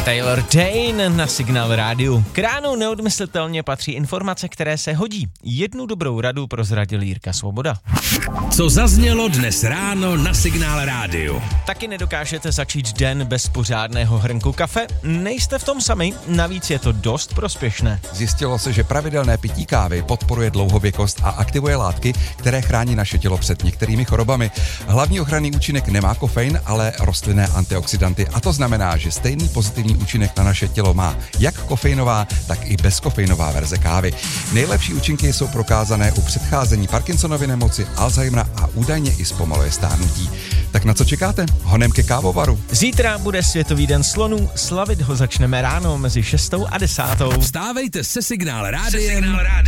Taylor Dane na Signál rádiu. K ránu neodmyslitelně patří informace, které se hodí. Jednu dobrou radu prozradil Jirka Svoboda. Co zaznělo dnes ráno na Signál rádiu? Taky nedokážete začít den bez pořádného hrnku kafe? Nejste v tom sami, navíc je to dost prospěšné. Zjistilo se, že pravidelné pití kávy podporuje dlouhověkost a aktivuje látky, které chrání naše tělo před některými chorobami. Hlavní ochranný účinek nemá kofein, ale rostlinné antioxidanty. A to znamená, že stejný pozitivní účinek na naše tělo má jak kofeinová, tak i bezkofeinová verze kávy. Nejlepší účinky jsou prokázané u předcházení Parkinsonovy nemoci, Alzheimera a údajně i zpomaluje stárnutí. Tak na co čekáte? Honem ke kávovaru. Zítra bude Světový den slonů, slavit ho začneme ráno mezi 6 a 10. Vstávejte se Signál rádiem